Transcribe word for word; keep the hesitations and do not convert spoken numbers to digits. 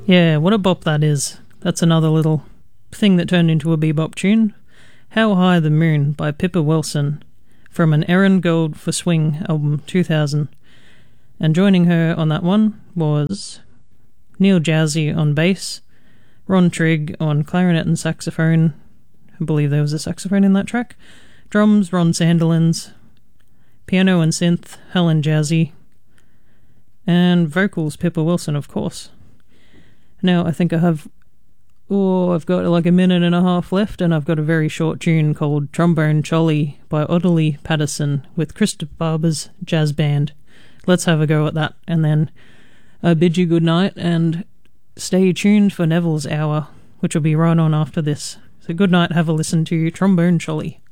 Yeah, what a bop that is. That's another little thing that turned into a bebop tune. How High the Moon by Pippa Wilson from an Erin Gold for Swing album two thousand. And joining her on that one was Neil Jazzy on bass, Ron Trigg on clarinet and saxophone. I believe there was a saxophone in that track. Drums, Ron Sandilands. Piano and synth, Helen Jazzy. And vocals, Pippa Wilson, of course. Now, I think I have... Oh, I've got like a minute and a half left, and I've got a very short tune called Trombone Cholly by Ottilie Patterson with Christopher Barber's Jazz Band. Let's have a go at that, and then I bid you good night, and stay tuned for Neville's Hour, which will be right on after this. So good night, have a listen to Trombone Cholly.